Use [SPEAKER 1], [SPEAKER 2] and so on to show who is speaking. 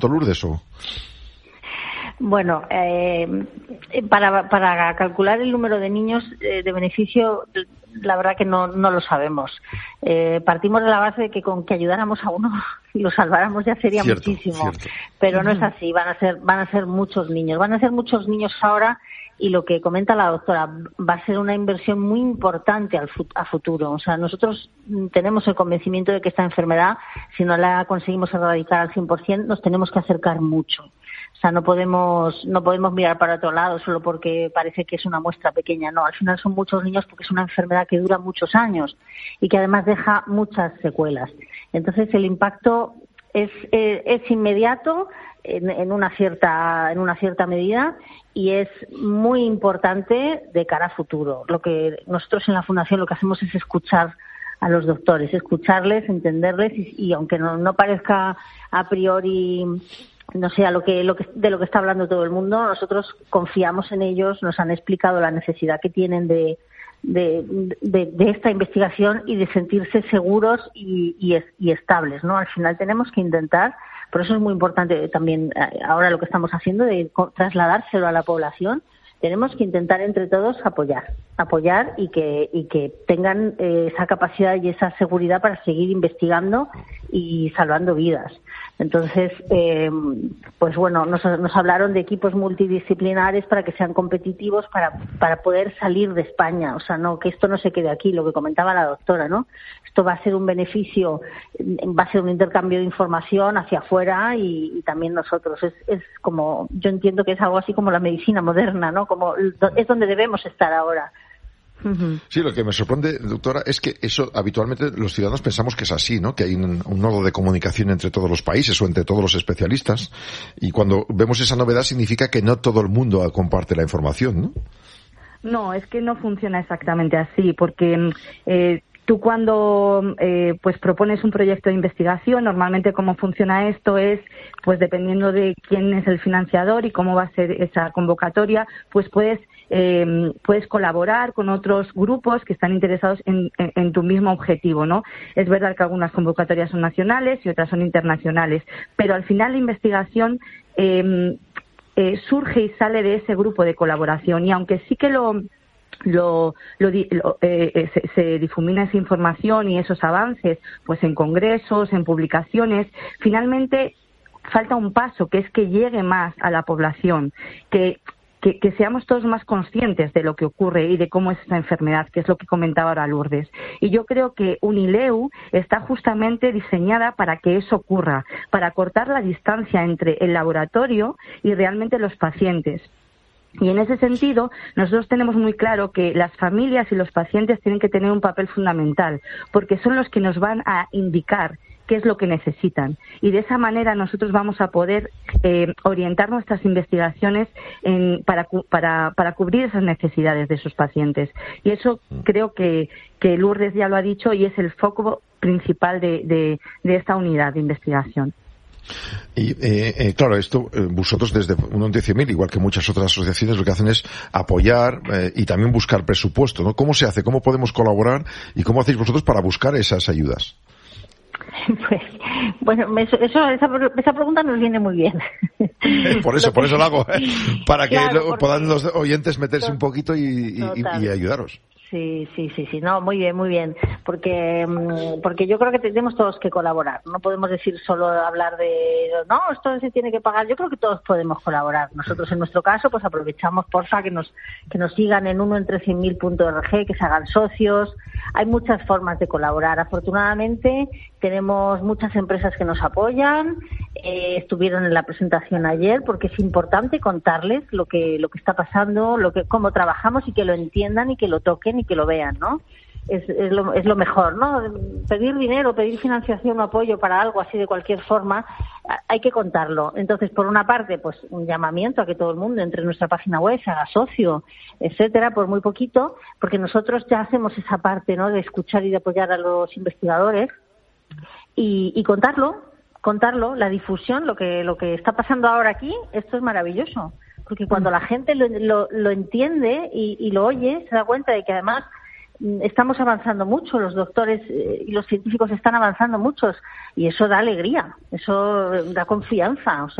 [SPEAKER 1] Lourdes, o...?
[SPEAKER 2] Bueno, para calcular el número de niños de beneficio, la verdad que no lo sabemos. Partimos de la base de que con que ayudáramos a uno y lo salváramos ya sería muchísimo. Pero no es así, van a ser muchos niños. Van a ser muchos niños ahora, y lo que comenta la doctora, va a ser una inversión muy importante a futuro. O sea, nosotros tenemos el convencimiento de que esta enfermedad, si no la conseguimos erradicar al 100%, nos tenemos que acercar mucho. O sea, no podemos mirar para otro lado solo porque parece que es una muestra pequeña. No, al final son muchos niños porque es una enfermedad que dura muchos años y que además deja muchas secuelas. Entonces, el impacto es inmediato en una cierta medida, y es muy importante de cara a futuro. Lo que nosotros en la Fundación lo que hacemos es escuchar a los doctores, escucharles, entenderles, y aunque no parezca a priori, no sé, de lo que está hablando todo el mundo, nosotros confiamos en ellos, nos han explicado la necesidad que tienen de esta investigación y de sentirse seguros y estables, ¿no? Al final tenemos que intentar, por eso es muy importante también ahora lo que estamos haciendo de trasladárselo a la población. Tenemos que intentar entre todos apoyar y que tengan esa capacidad y esa seguridad para seguir investigando y salvando vidas. Entonces, pues bueno, nos hablaron de equipos multidisciplinares para que sean competitivos para poder salir de España. O sea, no, que esto no se quede aquí, lo que comentaba la doctora, ¿no? Esto va a ser un beneficio, va a ser un intercambio de información hacia afuera y también nosotros. Es como, yo entiendo que es algo así como la medicina moderna, ¿no? Como es donde debemos estar ahora.
[SPEAKER 1] Sí, lo que me sorprende, doctora, es que eso habitualmente los ciudadanos pensamos que es así, ¿no? Que hay un nodo de comunicación entre todos los países o entre todos los especialistas, y cuando vemos esa novedad significa que no todo el mundo comparte la información, ¿no?
[SPEAKER 3] No, es que no funciona exactamente así, porque tú cuando pues propones un proyecto de investigación, normalmente cómo funciona esto es, pues dependiendo de quién es el financiador y cómo va a ser esa convocatoria, pues puedes colaborar con otros grupos que están interesados en tu mismo objetivo, ¿no? Es verdad que algunas convocatorias son nacionales y otras son internacionales, pero al final la investigación surge y sale de ese grupo de colaboración, y aunque sí que se difumina esa información y esos avances pues en congresos, en publicaciones, finalmente falta un paso, que es que llegue más a la población, que seamos todos más conscientes de lo que ocurre y de cómo es esta enfermedad, que es lo que comentaba ahora Lourdes. Y yo creo que Unileu está justamente diseñada para que eso ocurra, para cortar la distancia entre el laboratorio y realmente los pacientes. Y en ese sentido, nosotros tenemos muy claro que las familias y los pacientes tienen que tener un papel fundamental, porque son los que nos van a indicar qué es lo que necesitan. Y de esa manera nosotros vamos a poder orientar nuestras investigaciones para cubrir esas necesidades de esos pacientes. Y eso creo que Lourdes ya lo ha dicho, y es el foco principal de esta unidad de investigación.
[SPEAKER 1] Y claro, esto vosotros desde UNON 10.000, igual que muchas otras asociaciones, lo que hacen es apoyar y también buscar presupuesto, ¿no? ¿Cómo se hace? ¿Cómo podemos colaborar? ¿Y cómo hacéis vosotros para buscar esas ayudas?
[SPEAKER 2] Pues, bueno, esa pregunta nos viene muy bien.
[SPEAKER 1] Por eso lo hago, para que puedan los oyentes meterse un poquito y ayudaros.
[SPEAKER 2] Sí, no, muy bien, porque yo creo que tenemos todos que colaborar. No podemos decir solo hablar de, no, esto se tiene que pagar. Yo creo que todos podemos colaborar. Nosotros en nuestro caso, pues aprovechamos, porfa, que nos sigan en unoentre100.000.org, que se hagan socios. Hay muchas formas de colaborar. Afortunadamente, tenemos muchas empresas que nos apoyan. Estuvieron en la presentación ayer, porque es importante contarles lo que está pasando, cómo trabajamos, y que lo entiendan y que lo toquen y que lo vean, ¿no? Es lo mejor, ¿no? Pedir dinero, pedir financiación o apoyo para algo así de cualquier forma, hay que contarlo. Entonces, por una parte, pues un llamamiento a que todo el mundo entre en nuestra página web, se haga socio, etcétera, por muy poquito, porque nosotros ya hacemos esa parte, ¿no?, de escuchar y de apoyar a los investigadores y contarlo, la difusión, lo que está pasando ahora aquí. Esto es maravilloso, porque cuando la gente lo entiende y lo oye, se da cuenta de que además estamos avanzando mucho, los doctores y los científicos están avanzando muchos y eso da alegría, eso da confianza. O sea,